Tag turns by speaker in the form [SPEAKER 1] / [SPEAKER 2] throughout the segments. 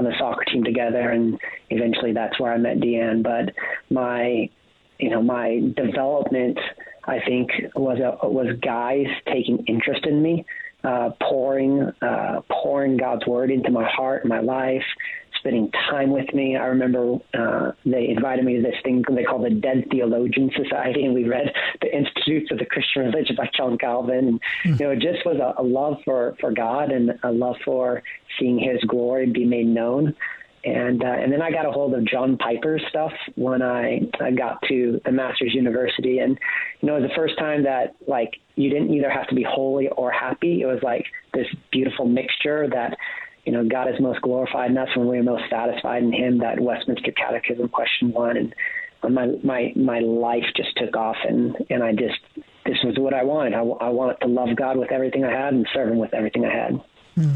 [SPEAKER 1] on the soccer team together, and eventually that's where I met Deanne. But my development, I think, was guys taking interest in me, pouring God's word into my heart and my life, spending time with me. I remember they invited me to this thing they call the Dead Theologian Society, and we read the Institutes of the Christian Religion by John Calvin. And, it just was a love for God and a love for seeing his glory be made known. And then I got a hold of John Piper's stuff when I got to the Masters University. And, it was the first time that, like, you didn't either have to be holy or happy. It was like this beautiful mixture that, God is most glorified in us when we are most satisfied in him, that Westminster Catechism, question 1. And my life just took off, and this was what I wanted. I wanted to love God with everything I had and serve him with everything I had.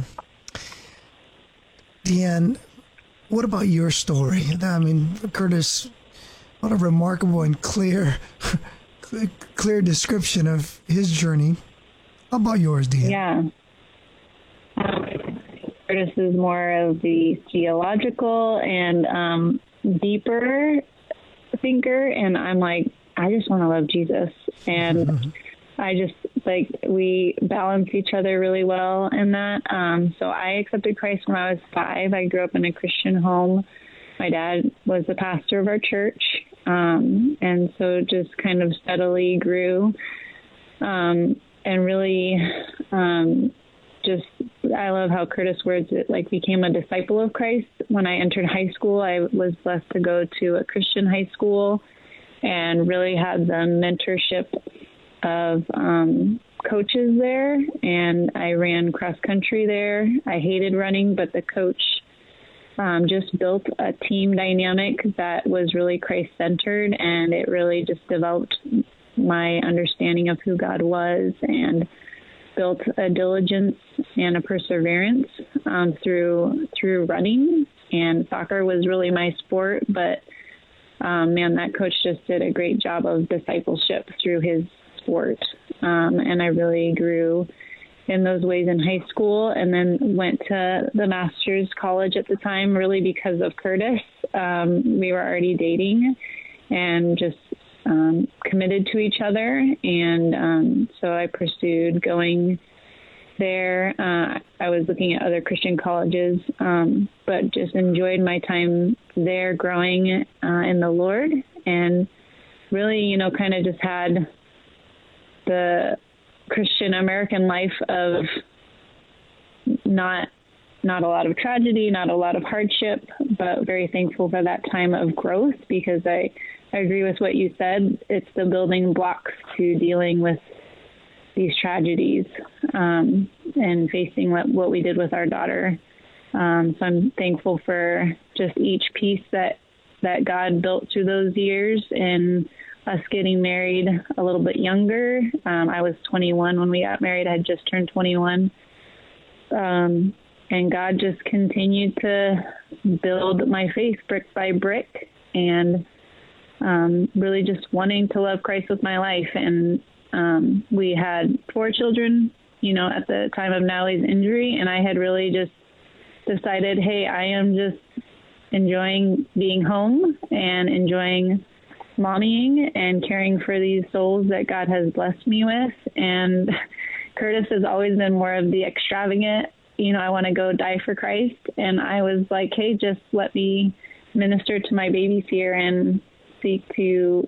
[SPEAKER 2] Deanne, what about your story? I mean, Curtis, what a remarkable and clear description of his journey. How about yours, Deanne?
[SPEAKER 3] Yeah. Curtis is more of the theological and deeper thinker, and I'm like, I just want to love Jesus. And I just, we balance each other really well in that. So I accepted Christ when I was 5. I grew up in a Christian home. My dad was the pastor of our church. And so just kind of steadily grew. And really, I love how Curtis words it, became a disciple of Christ. When I entered high school, I was blessed to go to a Christian high school and really had the mentorship of coaches there. And I ran cross country there. I hated running, but the coach just built a team dynamic that was really Christ-centered, and it really just developed my understanding of who God was and built a diligence and a perseverance through running. And soccer was really my sport, but that coach just did a great job of discipleship through his sport. And I really grew in those ways in high school, and then went to the master's college at the time, really because of Curtis. We were already dating and just committed to each other. And so I pursued going there. I was looking at other Christian colleges, but just enjoyed my time there growing in the Lord, and really, kind of just had the Christian American life of not a lot of tragedy, not a lot of hardship, but very thankful for that time of growth, because I agree with what you said. It's the building blocks to dealing with these tragedies and facing what we did with our daughter. So I'm thankful for just each piece that God built through those years, and us getting married a little bit younger. I was 21 when we got married. I had just turned 21. And God just continued to build my faith brick by brick, and really just wanting to love Christ with my life. And we had 4 children, at the time of Natalie's injury, and I had really just decided, hey, I am just enjoying being home and enjoying mommying and caring for these souls that God has blessed me with. And Curtis has always been more of the extravagant, I want to go die for Christ. And I was like, hey, just let me minister to my babies here and seek to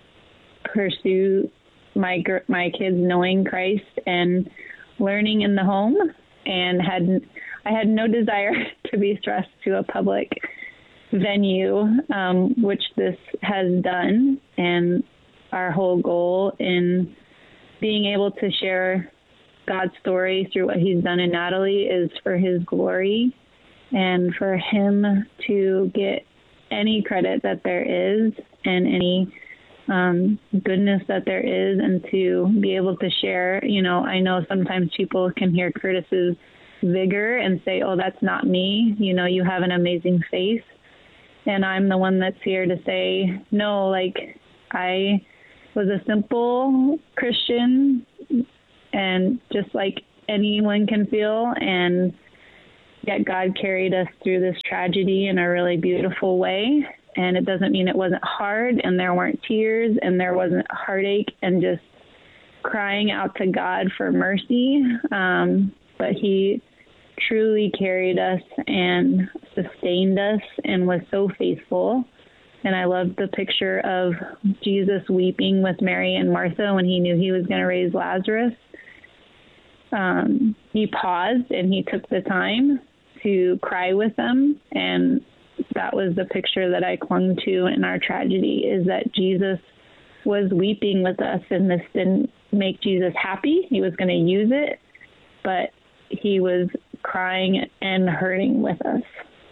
[SPEAKER 3] pursue my kids knowing Christ and learning in the home. And I had no desire to be thrust to a public venue, which this has done. And our whole goal in being able to share God's story through what he's done in Natalie is for his glory, and for him to get any credit that there is and any goodness that there is, and to be able to share. I know sometimes people can hear Curtis's vigor and say, oh, that's not me. You have an amazing faith. And I'm the one that's here to say, no, I was a simple Christian, and just like anyone can feel, and yet God carried us through this tragedy in a really beautiful way. And it doesn't mean it wasn't hard and there weren't tears and there wasn't heartache and just crying out to God for mercy. But he truly carried us and sustained us and was so faithful. And I love the picture of Jesus weeping with Mary and Martha when he knew he was going to raise Lazarus. He paused and he took the time to cry with them. And that was the picture that I clung to in our tragedy, is that Jesus was weeping with us, and this didn't make Jesus happy. He was going to use it, but he was crying and hurting with us.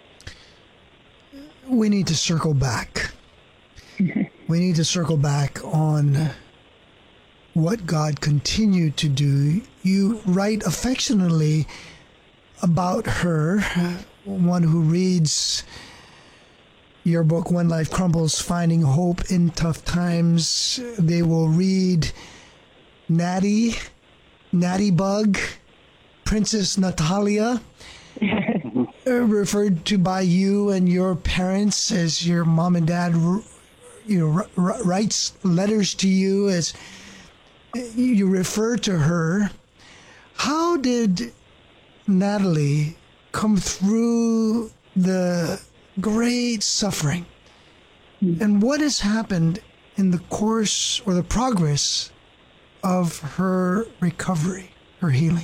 [SPEAKER 2] We need to circle back. We need to circle back on what God continued to do. You write affectionately about her. One who reads your book, When Life Crumbles, Finding Hope in Tough Times, they will read Natty Bug, Princess Natalia, referred to by you and your parents as your mom and dad, writes letters to you as you refer to her. How did Natalie come through the great suffering? And what has happened in the course or the progress of her recovery, her healing?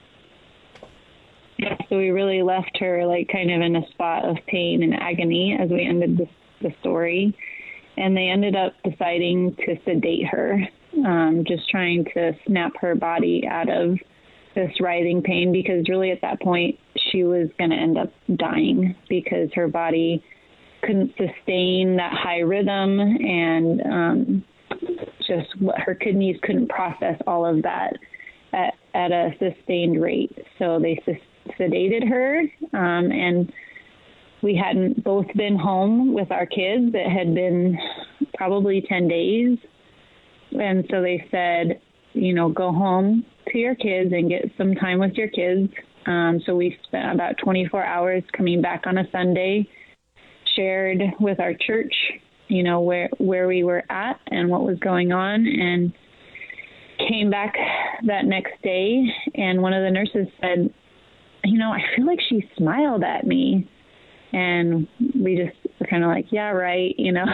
[SPEAKER 3] Yeah, so we really left her like kind of in a spot of pain and agony as we ended the story. And they ended up deciding to sedate her, just trying to snap her body out of this writhing pain, because really at that point she was going to end up dying because her body couldn't sustain that high rhythm, and just what her kidneys couldn't process all of that at a sustained rate. So they sedated her, and we hadn't both been home with our kids. It had been probably 10 days. And so they said, go home to your kids and get some time with your kids. So we spent about 24 hours coming back on a Sunday, shared with our church, where we were at and what was going on, and came back that next day. And one of the nurses said, I feel like she smiled at me. And we just were kind of like, yeah, right,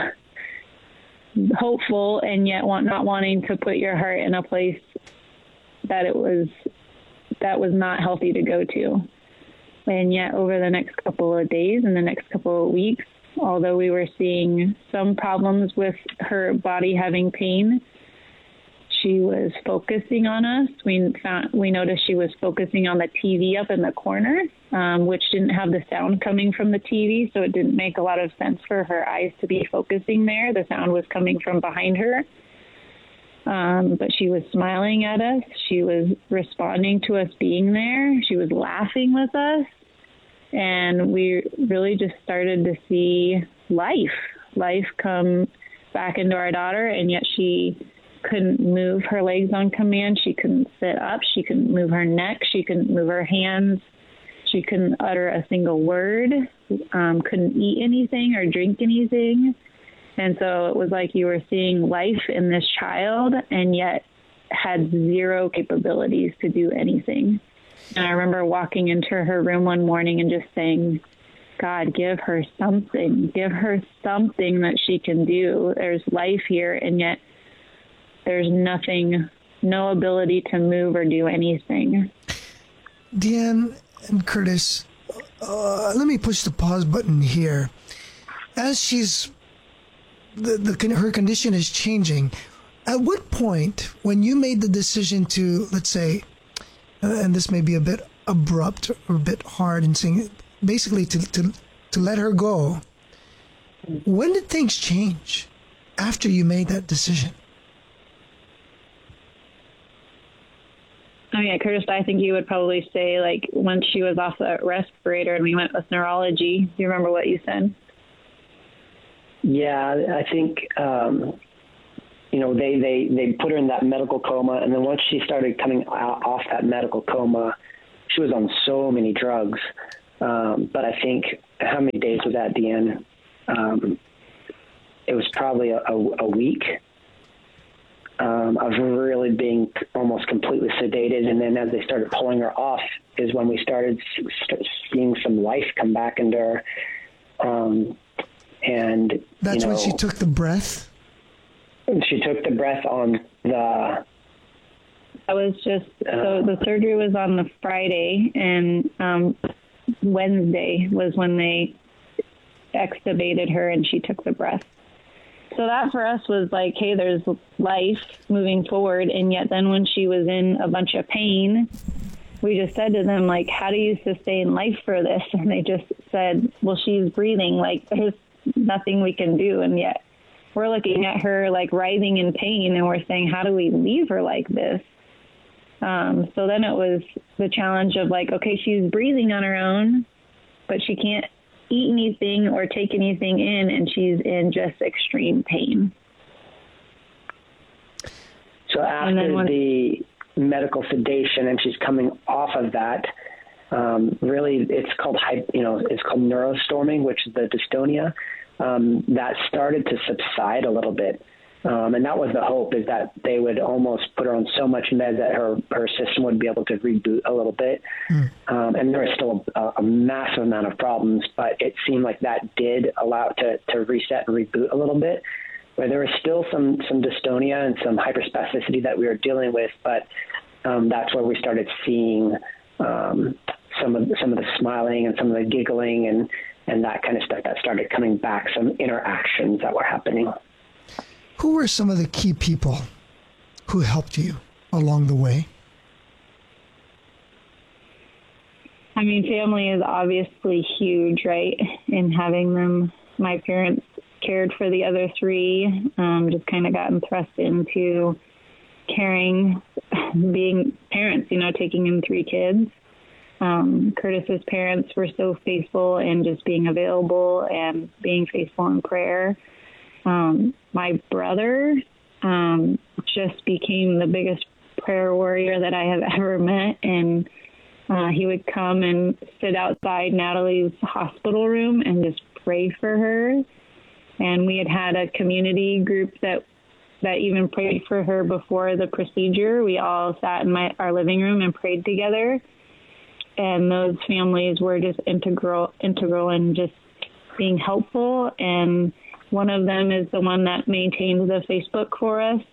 [SPEAKER 3] hopeful, and yet not wanting to put your heart in a place that was not healthy to go to. And yet over the next couple of days and the next couple of weeks, although we were seeing some problems with her body having pain, she was focusing on us. We noticed she was focusing on the TV up in the corner, which didn't have the sound coming from the TV, so it didn't make a lot of sense for her eyes to be focusing there. The sound was coming from behind her. But she was smiling at us. She was responding to us being there. She was laughing with us. And we really just started to see life come back into our daughter, and yet she couldn't move her legs on command. She couldn't sit up. She couldn't move her neck. She couldn't move her hands. She couldn't utter a single word, couldn't eat anything or drink anything. And so it was like you were seeing life in this child and yet had zero capabilities to do anything. And I remember walking into her room one morning and just saying, God, give her something that she can do. There's life here, and yet there's nothing, no ability to move or do anything.
[SPEAKER 2] Deanne and Curtis, let me push the pause button here. As her condition is changing, at what point, when you made the decision to, let's say, and this may be a bit abrupt or a bit hard in saying, basically to let her go, when did things change after you made that decision?
[SPEAKER 3] I mean, Curtis, I think you would probably say, like, once she was off the respirator and we went with neurology. Do you remember what you said?
[SPEAKER 1] Yeah, I think, they put her in that medical coma. And then once she started coming off that medical coma, she was on so many drugs. But I think, how many days was that, Deanne? It was probably a week of really being almost completely sedated. And then as they started pulling her off is when we started seeing some life come back into her. And
[SPEAKER 2] that's when she took the breath?
[SPEAKER 1] She took the breath on the...
[SPEAKER 3] That was just, so the surgery was on the Friday, and Wednesday was when they extubated her and she took the breath. So that for us was like, hey, there's life moving forward. And yet then when she was in a bunch of pain, we just said to them, like, how do you sustain life for this? And they just said, well, she's breathing. Like, there's nothing we can do. And yet we're looking at her like writhing in pain, and we're saying, how do we leave her like this? So then it was the challenge of like, okay, she's breathing on her own, but she can't eat anything or take anything in, and she's in just extreme pain.
[SPEAKER 1] So after the medical sedation and she's coming off of that, really it's called neurostorming, which is the dystonia, that started to subside a little bit. And that was the hope, is that they would almost put her on so much meds that her system would be able to reboot a little bit. And there was still a massive amount of problems, but it seemed like that did allow it to reset and reboot a little bit. Where there was still some dystonia and some hyperspasticity that we were dealing with, but that's where we started seeing some of the smiling and some of the giggling and that kind of stuff that started coming back, some interactions that were happening.
[SPEAKER 2] Who were some of the key people who helped you along the way?
[SPEAKER 3] I mean, family is obviously huge, right? And having them, my parents cared for the other three, just kind of gotten thrust into caring, being parents, taking in 3 kids. Curtis's parents were so faithful in just being available and being faithful in prayer. My brother just became the biggest prayer warrior that I have ever met, and he would come and sit outside Natalie's hospital room and just pray for her. And we had a community group that even prayed for her before the procedure. We all sat in our living room and prayed together. And those families were just integral in just being helpful. And one of them is the one that maintained the Facebook for us,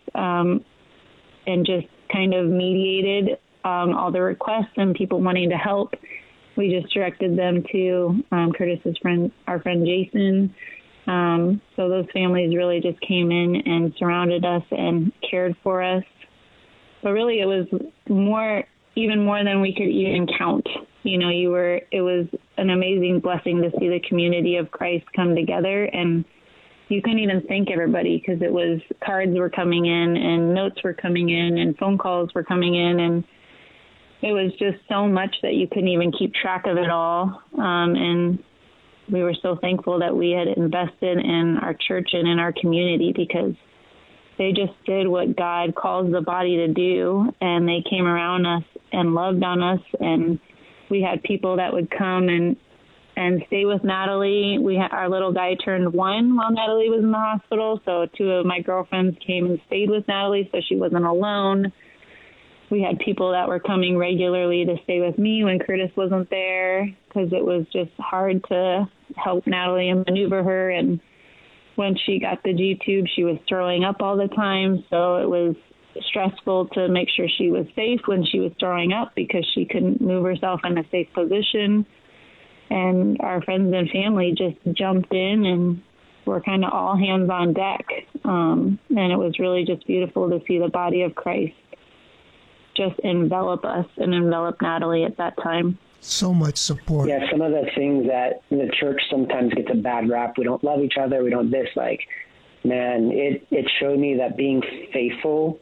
[SPEAKER 3] and just kind of mediated all the requests and people wanting to help. We just directed them to Curtis's friend, our friend Jason. So those families really just came in and surrounded us and cared for us. But really, it was even more than we could even count. It was an amazing blessing to see the community of Christ come together, and you couldn't even thank everybody, because it was cards were coming in and notes were coming in and phone calls were coming in, and it was just so much that you couldn't even keep track of it all. And we were so thankful that we had invested in our church and in our community, because they just did what God calls the body to do, and they came around us and loved on us. And we had people that would come and stay with Natalie. Our little guy turned 1 while Natalie was in the hospital, so 2 of my girlfriends came and stayed with Natalie so she wasn't alone. We had people that were coming regularly to stay with me when Curtis wasn't there, because it was just hard to help Natalie and maneuver her. And when she got the G-tube, she was throwing up all the time, so it was stressful to make sure she was safe when she was throwing up, because she couldn't move herself in a safe position. And our friends and family just jumped in and were kind of all hands on deck. And it was really just beautiful to see the body of Christ just envelop us and envelop Natalie at that time.
[SPEAKER 2] So much support.
[SPEAKER 1] Yeah, some of the things that the church sometimes gets a bad rap. We don't love each other. We don't this. Like, man, it showed me that being faithful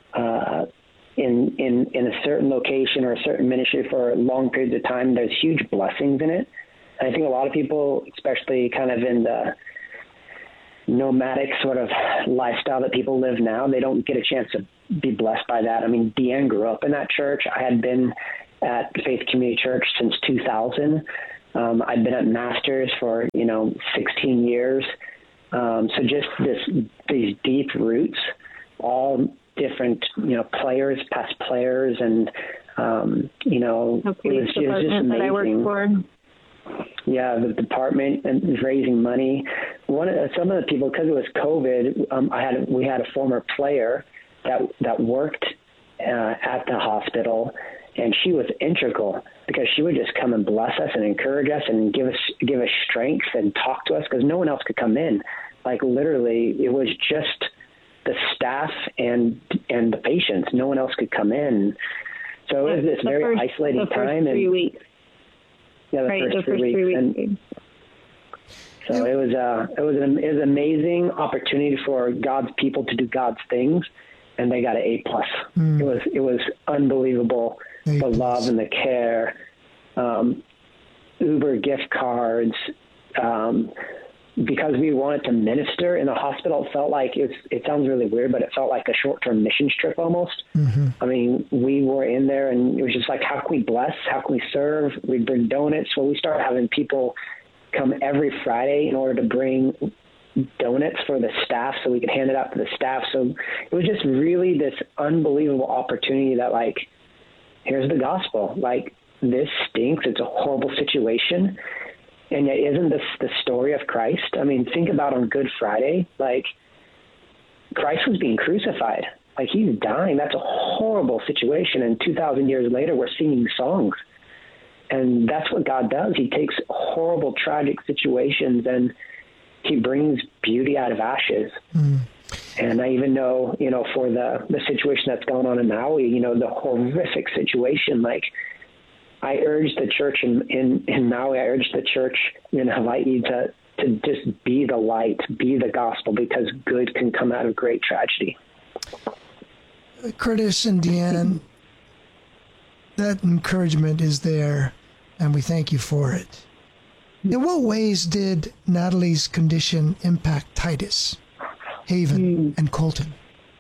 [SPEAKER 1] in a certain location or a certain ministry for long periods of time, there's huge blessings in it. And I think a lot of people, especially kind of in the nomadic sort of lifestyle that people live now, they don't get a chance to be blessed by that. I mean, Deanne grew up in that church. I had been at Faith Community Church since 2000. I'd been at Masters for, 16 years. So just these deep roots, all different, players, past players, and,
[SPEAKER 3] the police department that I worked for.
[SPEAKER 1] Yeah, the department and raising money. Some of the people, because it was COVID, we had a former player that worked at the hospital, and she was integral because she would just come and bless us and encourage us and give us strength and talk to us because no one else could come in. Like literally, it was just the staff and the patients. No one else could come in. So it was this very isolating time.
[SPEAKER 3] The first 3 weeks.
[SPEAKER 1] Yeah, the first 3 weeks. And so it was an amazing opportunity for God's people to do God's things, and they got an A+. It was unbelievable. The love and the care, Uber gift cards, because we wanted to minister in the hospital. It felt like it sounds really weird, but it felt like a short-term mission trip almost. Mm-hmm. I mean, we were in there and it was just like, how can we bless? How can we serve? We'd bring donuts. So we started having people come every Friday in order to bring donuts for the staff so we could hand it out to the staff. So it was just really this unbelievable opportunity that, like, here's the gospel. Like, this stinks. It's a horrible situation. And yet, isn't this the story of Christ? I mean, think about on Good Friday, like, Christ was being crucified. Like, he's dying. That's a horrible situation. And 2,000 years later, we're singing songs. And that's what God does. He takes horrible, tragic situations and he brings beauty out of ashes. Mm. And I even know, for the situation that's going on in Maui, the horrific situation, like, I urge the church in Maui, I urge the church in Hawaii to just be the light, be the gospel, because good can come out of great tragedy.
[SPEAKER 2] Curtis and Deanne, that encouragement is there, and we thank you for it. In what ways did Natalie's condition impact Titus, Haven, and Colton?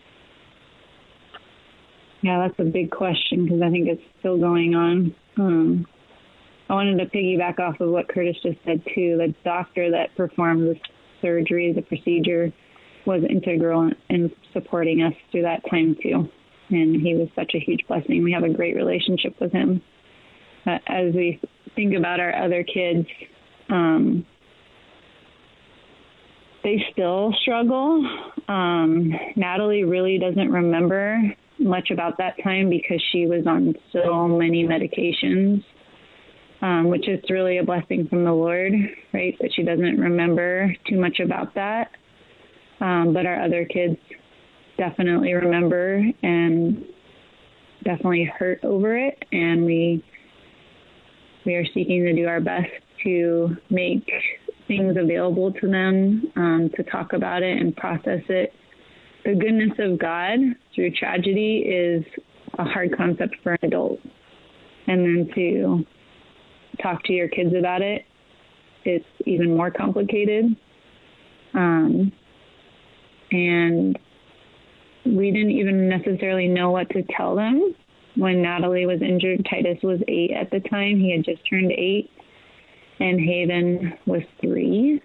[SPEAKER 3] Yeah, that's a big question because I think it's still going on. I wanted to piggyback off of what Curtis just said, too. The doctor that performed the surgery, the procedure, was integral in supporting us through that time, too. And he was such a huge blessing. We have a great relationship with him. As we think about our other kids, they still struggle. Natalie really doesn't remember much about that time because she was on so many medications, which is really a blessing from the Lord, right? That she doesn't remember too much about that. But our other kids definitely remember and definitely hurt over it. And we are seeking to do our best to make things available to them, to talk about it and process it. The goodness of God through tragedy is a hard concept for an adult. And then to talk to your kids about it, it's even more complicated. And we didn't even necessarily know what to tell them when Natalie was injured. Titus was 8 at the time. He had just turned 8. And Haven was 3.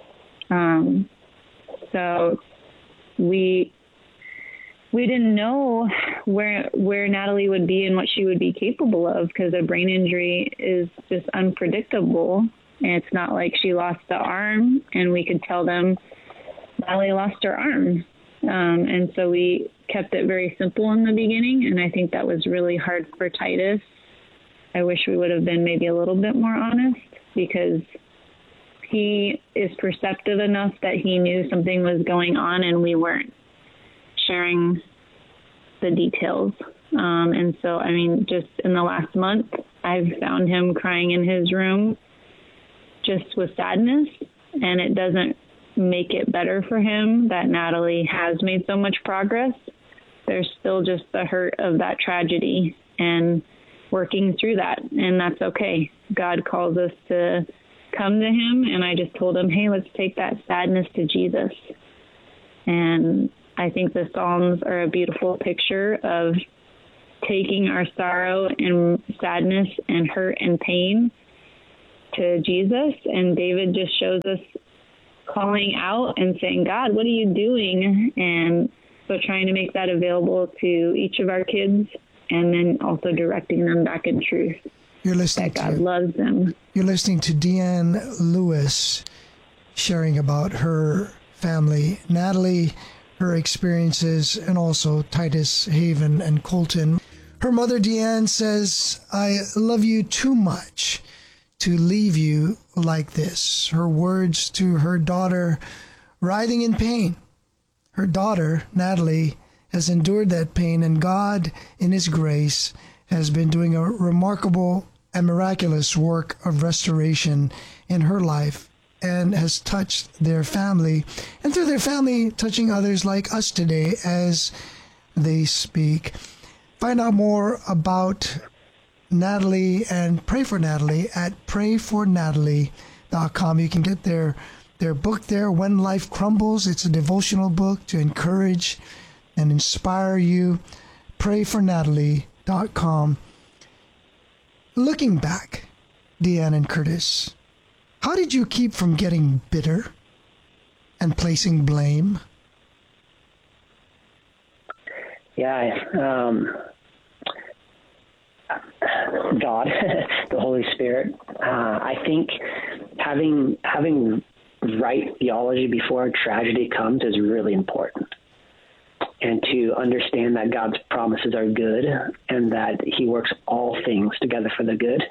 [SPEAKER 3] So we didn't know where Natalie would be and what she would be capable of because a brain injury is just unpredictable. And it's not like she lost the arm and we could tell them Natalie lost her arm. And so we kept it very simple in the beginning. And I think that was really hard for Titus. I wish we would have been maybe a little bit more honest because he is perceptive enough that he knew something was going on and we weren't sharing the details. And so, I mean, just in the last month, I've found him crying in his room just with sadness, and it doesn't make it better for him that Natalie has made so much progress. There's still just the hurt of that tragedy and working through that, and that's okay. God calls us to come to him, and I just told him, hey, let's take that sadness to Jesus. And I think the Psalms are a beautiful picture of taking our sorrow and sadness and hurt and pain to Jesus. And David just shows us calling out and saying, God, what are you doing? And so trying to make that available to each of our kids, and then also directing them back in truth.
[SPEAKER 2] You're listening
[SPEAKER 3] that God loves them.
[SPEAKER 2] You're listening to Deanne Lewis sharing about her family, Natalie, her experiences, and also Titus, Haven, and Colton. Her mother, Deanne, says, I love you too much to leave you like this. Her words to her daughter, writhing in pain. Her daughter, Natalie, has endured that pain, and God, in His grace, has been doing a remarkable and miraculous work of restoration in her life, and has touched their family, and through their family, touching others like us today as they speak. Find out more about Natalie and pray for Natalie at prayfornatalie.com. You can get their book there, When Life Crumbles. It's a devotional book to encourage and inspire you. Prayfornatalie.com. Looking back, Deanne and Curtis, how did you keep from getting bitter and placing blame?
[SPEAKER 1] God, the Holy Spirit. I think having right theology before a tragedy comes is really important. And to understand that God's promises are good and that He works all things together for the good.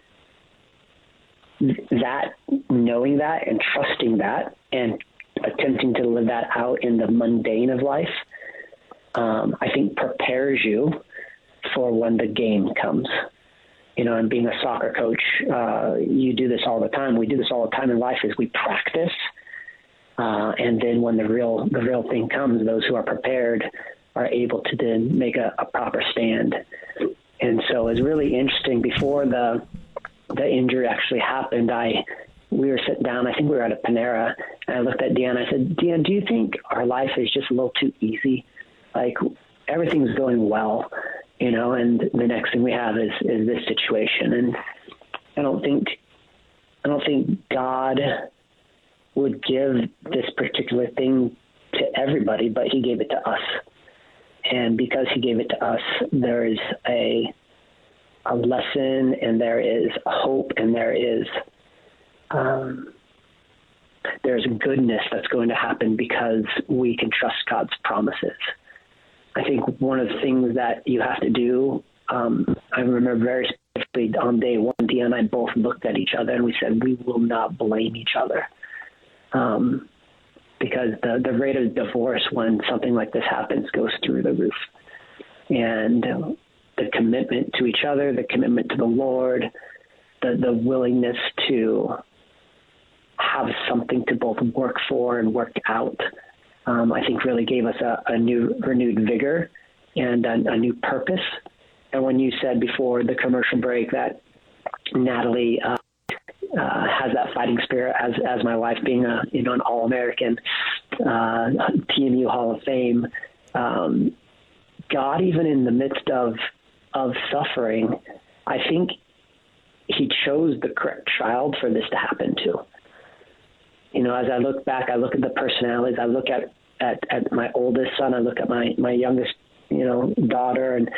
[SPEAKER 1] That, knowing that and trusting that and attempting to live that out in the mundane of life, I think prepares you for when the game comes. You know, and being a soccer coach, you do this all the time. We do this all the time in life is we practice. And then when the real thing comes, those who are prepared are able to then make a proper stand. And so it's really interesting. Before the injury actually happened, we were sitting down, I think we were at a Panera, and I looked at Deanne. I said, Deanne, do you think our life is just a little too easy? Like, everything's going well, you know, and the next thing we have is this situation. And I don't think God would give this particular thing to everybody, but He gave it to us. And because He gave it to us, there is a lesson, and there is a hope, and there's goodness that's going to happen because we can trust God's promises. I think one of the things that you have to do, I remember very specifically on day one, Deanna and I both looked at each other and we said, we will not blame each other. Because the rate of divorce when something like this happens goes through the roof. And the commitment to each other, the commitment to the Lord, the willingness to have something to both work for and work out, I think really gave us a new renewed vigor and a new purpose. And when you said before the commercial break that Natalie has that fighting spirit as my wife being an All-American, TMU Hall of Fame, God, even in the midst of suffering, I think He chose the correct child for this to happen to. You know, as I look back, I look at the personalities, I look at my oldest son, I look at my youngest, daughter, and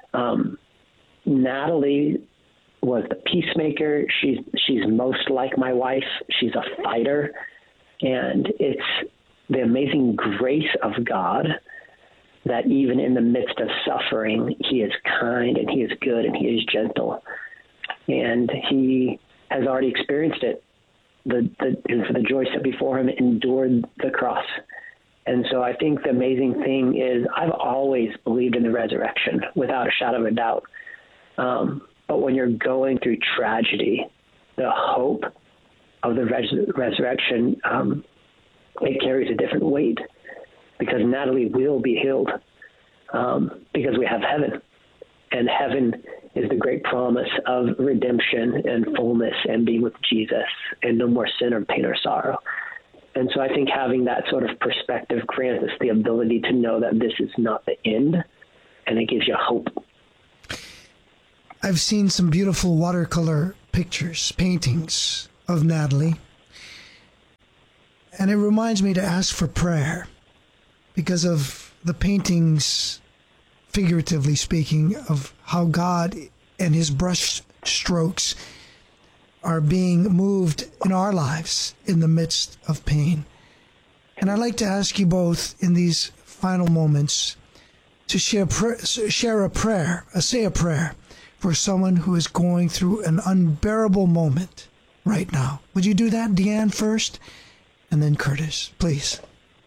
[SPEAKER 1] Natalie was the peacemaker. She's most like my wife. She's a fighter, and it's the amazing grace of God that even in the midst of suffering, He is kind and He is good and He is gentle, and He has already experienced it. For the joy set before Him, endured the cross. And so I think the amazing thing is I've always believed in the resurrection without a shadow of a doubt. But when you're going through tragedy, the hope of the resurrection, it carries a different weight, because Natalie will be healed because we have heaven. And heaven is the great promise of redemption and fullness and being with Jesus and no more sin or pain or sorrow. And so I think having that sort of perspective grants us the ability to know that this is not the end, and it gives you hope.
[SPEAKER 2] I've seen some beautiful watercolor pictures, paintings of Natalie. And it reminds me to ask for prayer because of the paintings, figuratively speaking, of how God and his brush strokes are being moved in our lives in the midst of pain. And I'd like to ask you both in these final moments to say a prayer for someone who is going through an unbearable moment right now. Would you do that, Deanne, first? And then Curtis, please.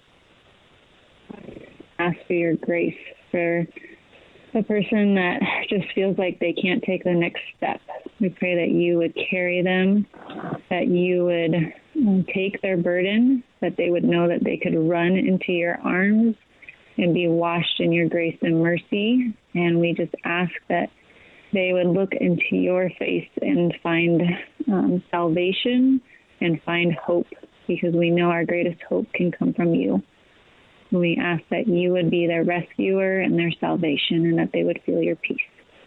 [SPEAKER 3] Ask for your grace for the person that just feels like they can't take the next step. We pray that you would carry them, that you would take their burden, that they would know that they could run into your arms and be washed in your grace and mercy. And we just ask that they would look into your face and find salvation and find hope, because we know our greatest hope can come from you. We ask that you would be their rescuer and their salvation, and that they would feel your peace.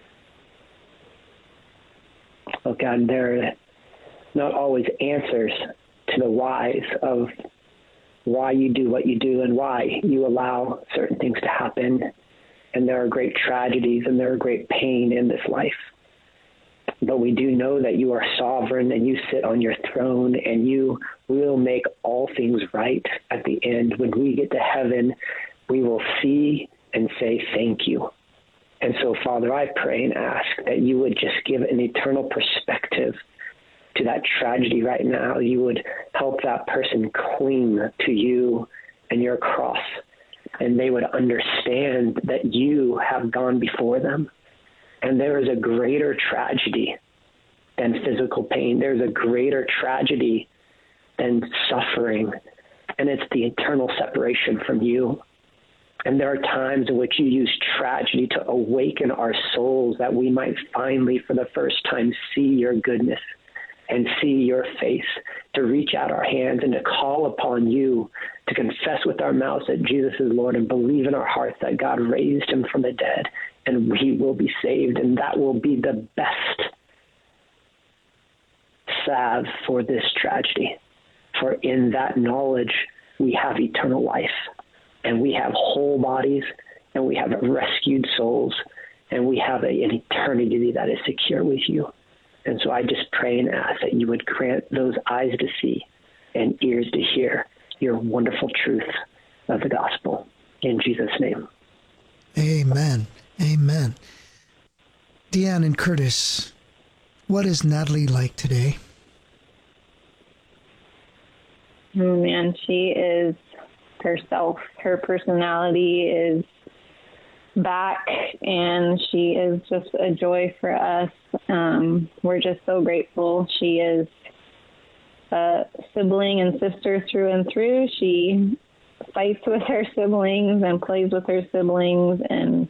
[SPEAKER 1] Oh God, there are not always answers to the whys of why you do what you do and why you allow certain things to happen. And there are great tragedies and there are great pain in this life. But we do know that you are sovereign and you sit on your throne and you will make all things right at the end. When we get to heaven, we will see and say thank you. And so, Father, I pray and ask that you would just give an eternal perspective to that tragedy right now. You would help that person cling to you and your cross, and they would understand that you have gone before them. And there is a greater tragedy than physical pain. There's a greater tragedy than suffering, and it's the eternal separation from you. And there are times in which you use tragedy to awaken our souls, that we might finally, for the first time, see your goodness and see your face, to reach out our hands and to call upon you, to confess with our mouths that Jesus is Lord, and believe in our hearts that God raised him from the dead, and we will be saved. And that will be the best salve for this tragedy. For in that knowledge, we have eternal life, and we have whole bodies, and we have rescued souls, and we have an eternity that is secure with you. And so I just pray and ask that you would grant those eyes to see and ears to hear your wonderful truth of the gospel. In Jesus' name.
[SPEAKER 2] Amen. Amen. Deanne and Curtis, what is Natalie like today?
[SPEAKER 3] Oh, man, she is herself. Her personality is back, and she is just a joy for us. We're just so grateful. She is a sibling and sister through and through. She fights with her siblings and plays with her siblings, and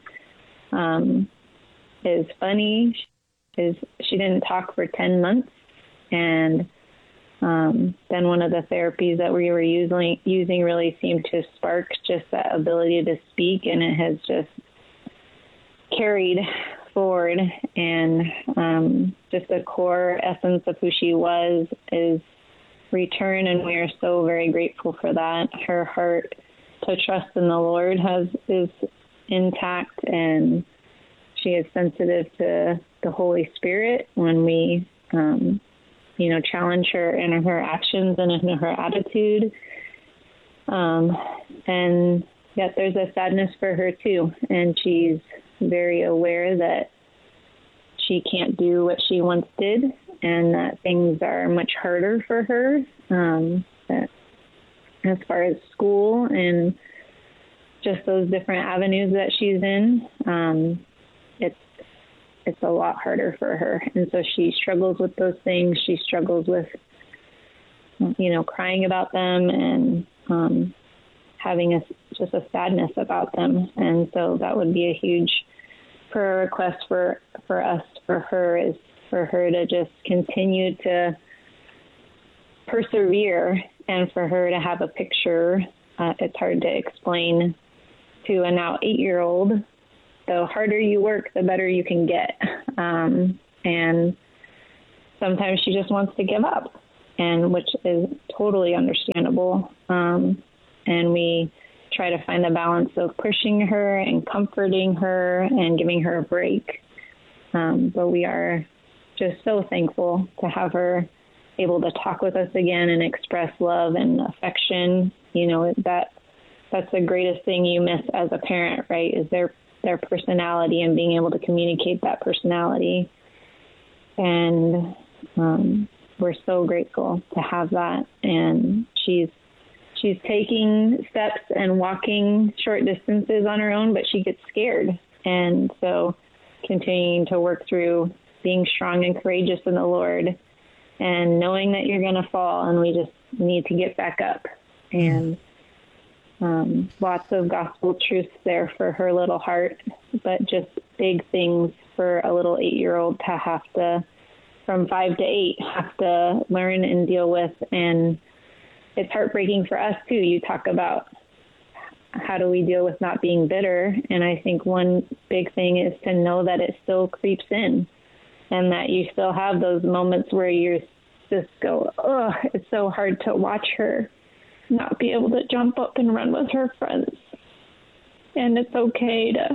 [SPEAKER 3] is funny. She didn't talk for 10 months, and then one of the therapies that we were using really seemed to spark just that ability to speak, and it has just carried forward. And just the core essence of who she was is returned, and we are so very grateful for that. Her heart to trust in the Lord is intact, and she is sensitive to the Holy Spirit when we challenge her in her actions and in her attitude. And yet there's a sadness for her too. And she's very aware that she can't do what she once did, and that things are much harder for her, that as far as school and just those different avenues that she's in, it's a lot harder for her. And so she struggles with those things. She struggles with, crying about them and having just a sadness about them. And so that would be a huge prayer request for us, for her, is for her to just continue to persevere, and for her to have a picture. It's hard to explain to a now 8-year-old. The harder you work, the better you can get. And sometimes she just wants to give up, and which is totally understandable. And we try to find the balance of pushing her and comforting her and giving her a break. But we are just so thankful to have her able to talk with us again and express love and affection. You know, that's the greatest thing you miss as a parent, right? Is their personality and being able to communicate that personality. And we're so grateful to have that. And she's taking steps and walking short distances on her own, but she gets scared. And so continuing to work through being strong and courageous in the Lord and knowing that you're going to fall and we just need to get back up. And lots of gospel truths there for her little heart, but just big things for a little 8-year-old to have to, from 5 to 8, have to learn and deal with. And it's heartbreaking for us too. You talk about how do we deal with not being bitter. And I think one big thing is to know that it still creeps in and that you still have those moments where you just go, oh, it's so hard to watch her not be able to jump up and run with her friends. And it's okay to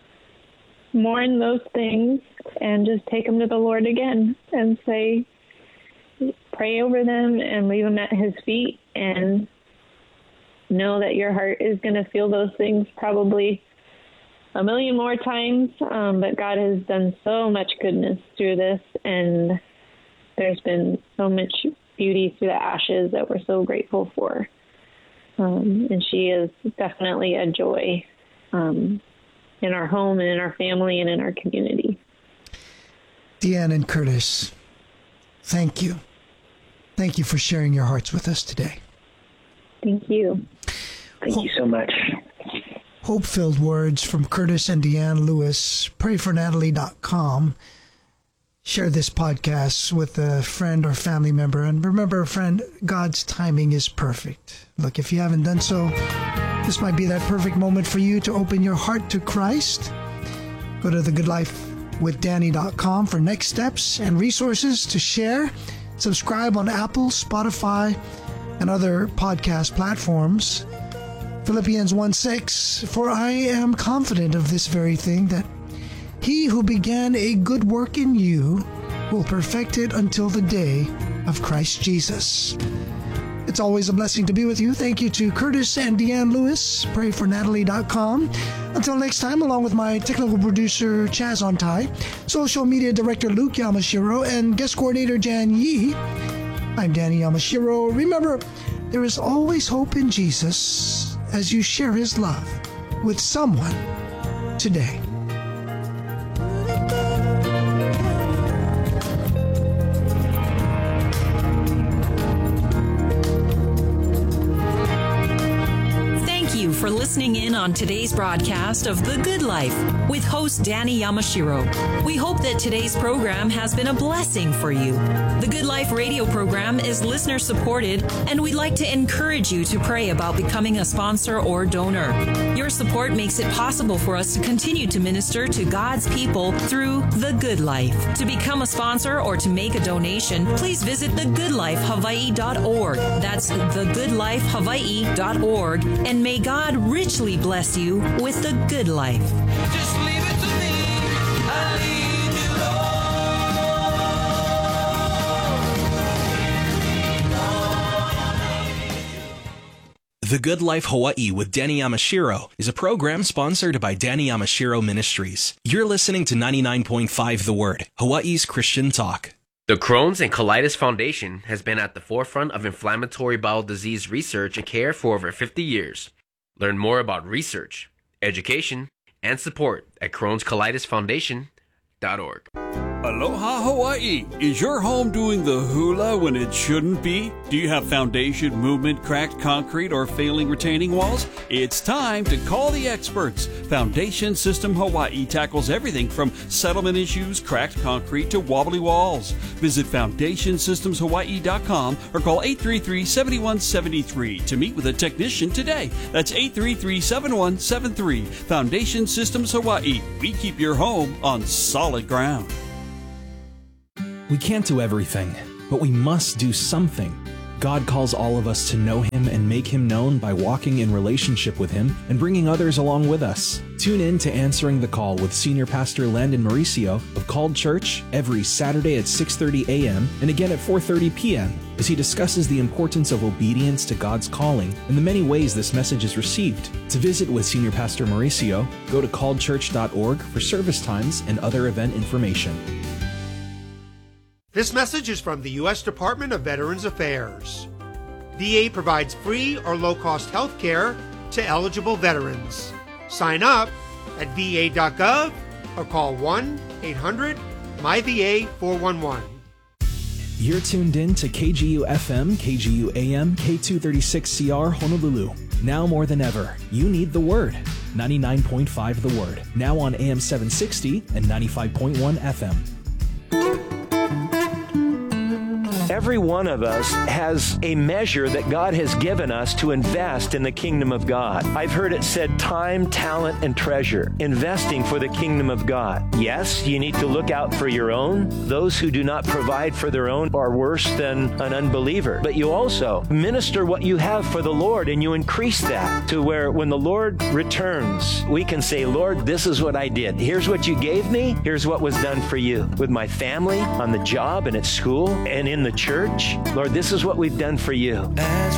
[SPEAKER 3] mourn those things and just take them to the Lord again and say, pray over them and leave them at his feet, and know that your heart is going to feel those things probably a million more times. But God has done so much goodness through this, and there's been so much beauty through the ashes that we're so grateful for. And she is definitely a joy in our home and in our family and in our community.
[SPEAKER 2] Deanne and Curtis, thank you. Thank you for sharing your hearts with us today.
[SPEAKER 3] Thank you.
[SPEAKER 1] Thank you so much.
[SPEAKER 2] Hope-filled words from Curtis and Deanne Lewis. PrayForNatalie.com. Share this podcast with a friend or family member. And remember, friend, God's timing is perfect. Look, if you haven't done so, this might be that perfect moment for you to open your heart to Christ. Go to thegoodlifewithdanny.com for next steps and resources to share. Subscribe on Apple, Spotify, and other podcast platforms. Philippians 1:6, for I am confident of this very thing, that he who began a good work in you will perfect it until the day of Christ Jesus. It's always a blessing to be with you. Thank you to Curtis and Deanne Lewis, PrayForNatalie.com. Until next time, along with my technical producer, Chaz Ontai, social media director, Luke Yamashiro, and guest coordinator, Jan Yee, I'm Danny Yamashiro. Remember, there is always hope in Jesus as you share his love with someone today.
[SPEAKER 4] For listening in on today's broadcast of The Good Life with host Danny Yamashiro. We hope that today's program has been a blessing for you. The Good Life radio program is listener supported, and we'd like to encourage you to pray about becoming a sponsor or donor. Your support makes it possible for us to continue to minister to God's people through The Good Life. To become a sponsor or to make a donation, please visit thegoodlifehawaii.org. That's thegoodlifehawaii.org, and may God richly bless you with the good life.
[SPEAKER 5] Just leave it to me. I leave you alone.
[SPEAKER 6] The Good Life Hawaii with Danny Yamashiro is a program sponsored by Danny Yamashiro Ministries. You're listening to 99.5 The Word, Hawaii's Christian talk.
[SPEAKER 7] The Crohn's and Colitis Foundation has been at the forefront of inflammatory bowel disease research and care for over 50 years. Learn more about research, education, and support at Crohn'sColitisFoundation.org.
[SPEAKER 8] Aloha Hawaii! Is your home doing the hula when it shouldn't be? Do you have foundation, movement, cracked concrete, or failing retaining walls? It's time to call the experts. Foundation System Hawaii tackles everything from settlement issues, cracked concrete, to wobbly walls. Visit FoundationSystemsHawaii.com or call 833-7173 to meet with a technician today. That's 833-7173. Foundation Systems Hawaii. We keep your home on solid ground.
[SPEAKER 6] We can't do everything, but we must do something. God calls all of us to know Him and make Him known by walking in relationship with Him and bringing others along with us. Tune in to Answering the Call with Senior Pastor Landon Mauricio of Called Church every Saturday at 6:30 a.m. and again at 4:30 p.m. as he discusses the importance of obedience to God's calling and the many ways this message is received. To visit with Senior Pastor Mauricio, go to calledchurch.org for service times and other event information.
[SPEAKER 9] This message is from the U.S. Department of Veterans Affairs. VA provides free or low-cost health care to eligible veterans. Sign up at va.gov or call 1-800-MyVA411.
[SPEAKER 6] You're tuned in to KGU-FM, KGU-AM, K236CR, Honolulu. Now more than ever, you need the Word. 99.5 The Word. Now on AM 760 and 95.1 FM.
[SPEAKER 10] Every one of us has a measure that God has given us to invest in the kingdom of God. I've heard it said time, talent, and treasure. Investing for the kingdom of God. Yes, you need to look out for your own. Those who do not provide for their own are worse than an unbeliever. But you also minister what you have for the Lord, and you increase that to where when the Lord returns, we can say, Lord, this is what I did. Here's what you gave me. Here's what was done for you. With my family, on the job, and at school, and in the church. Lord, this is what we've done for you.
[SPEAKER 5] As